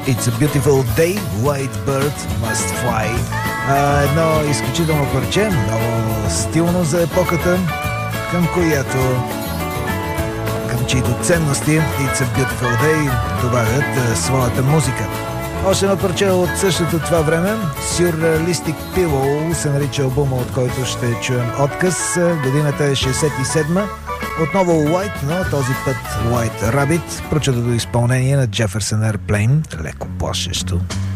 It's a Beautiful Day, White Bird Must Fly. Едно изключително парче, много стилно за епохата, към чието ценности It's a Beautiful Day добавят своята музика. Още едно парче от същото това време, Surrealistic Pillow се нарича албума, от който ще чуем отказ. Годината е 67-ма. Отново White, но този път White Rabbit, прочетото изпълнение на Jefferson Airplane, леко плашещо.